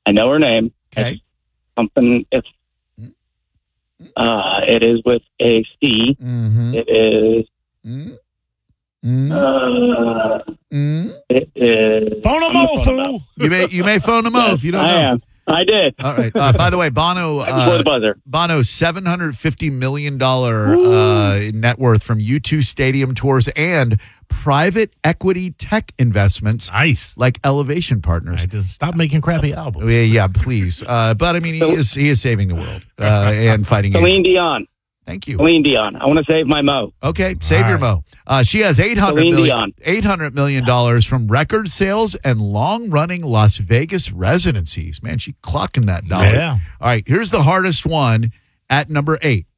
I know her name. Okay. Something. If it is with a C. Mm-hmm. It is. It is. Phone them all, fool. You may phone them Yes, if you don't know. I am. I did. All right. By the way, Bono's Before the buzzer. $750 million net worth from U2 stadium tours and private equity tech investments. Nice. Like Elevation Partners. I just stop making crappy albums. Yeah, please. But I mean, he is saving the world and fighting Celine AIDS. Dion. Thank you. Celine Dion. I want to save my Mo. Okay, save your Mo. She has $800 million from record sales and long-running Las Vegas residencies. Man, she clocking that dollar. Yeah. All right, here's the hardest one at number 8.